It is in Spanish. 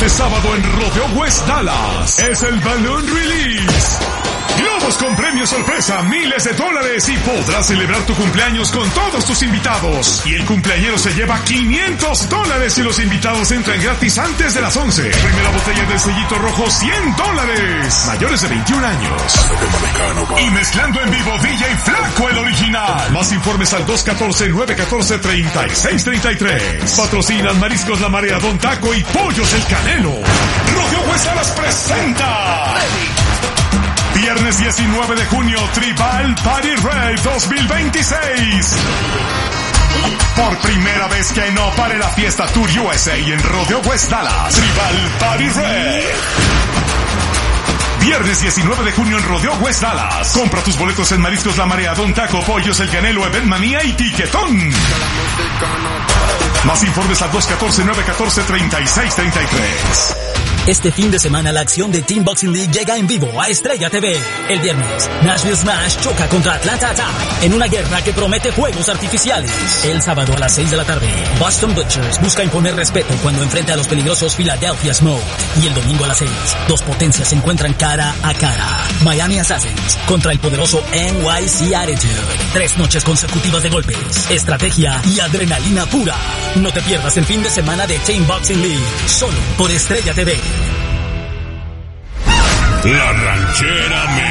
Este sábado en Rodeo West Dallas es el Balloon Release. Globos con premios sorpresa, miles de dólares y podrás celebrar tu cumpleaños con todos tus invitados. Y el cumpleañero se lleva $500 y los invitados entran gratis antes de las 11. Primera botella del sellito rojo, $100. Mayores de 21 años. Y mezclando en vivo DJ Flaco, el original. Más informes al 214-914-3633. Patrocinan Mariscos La Marea, Don Taco y Pollos El Canelo. Rodeo West Dallas presenta viernes 19 de junio, Tribal Party Rave 2026. Por primera vez que no pare la fiesta Tour USA en Rodeo West Dallas. Tribal Party Rave. Viernes 19 de junio en Rodeo West Dallas. Compra tus boletos en Mariscos La Marea, Don Taco, Pollos El Canelo, Event Manía y Tiquetón. Más informes al 214-914-3633. Este fin de semana la acción de Team Boxing League llega en vivo a Estrella TV. El viernes, Nashville Smash choca contra Atlanta Attack en una guerra que promete fuegos artificiales. El sábado a las 6 de la tarde, Boston Butchers busca imponer respeto cuando enfrenta a los peligrosos Philadelphia Smoke. Y el domingo a las 6, dos potencias se encuentran cara a cara. Miami Assassins contra el poderoso NYC Attitude. 3 noches consecutivas de golpes, estrategia y adrenalina pura. No te pierdas el fin de semana de Team Boxing League, solo por Estrella TV. La Ranchera